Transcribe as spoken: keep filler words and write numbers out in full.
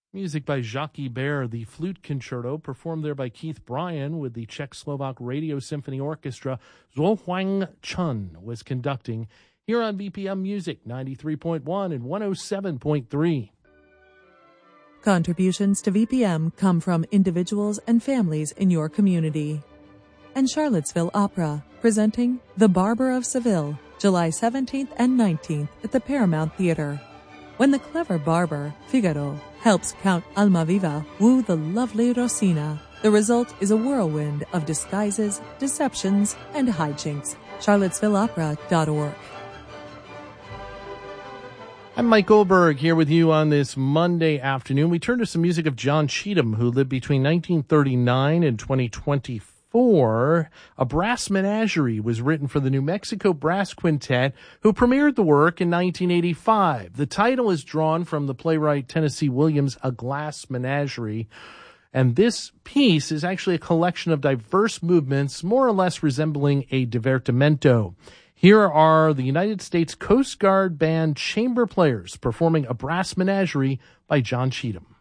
Music by Jacques Ibert, the Flute Concerto, performed there by Keith Bryan with the Czech-Slovak Radio Symphony Orchestra. Zhou Huang Chun was conducting here on B P M Music ninety-three point one and one oh seven point three. Contributions to V P M come from individuals and families in your community. And Charlottesville Opera, presenting The Barber of Seville, July seventeenth and nineteenth at the Paramount Theater. When the clever barber, Figaro, helps Count Almaviva woo the lovely Rosina, the result is a whirlwind of disguises, deceptions, and hijinks. charlottesville opera dot org. I'm Mike Goldberg here with you on this Monday afternoon. We turn to some music of John Cheetham, who lived between nineteen thirty-nine and twenty twenty-four. A Brass Menagerie was written for the New Mexico Brass Quintet, who premiered the work in nineteen eighty-five. The title is drawn from the playwright Tennessee Williams' A Glass Menagerie. And this piece is actually a collection of diverse movements, more or less resembling a divertimento. Here are the United States Coast Guard Band chamber players performing A Brass Menagerie by John Cheetham.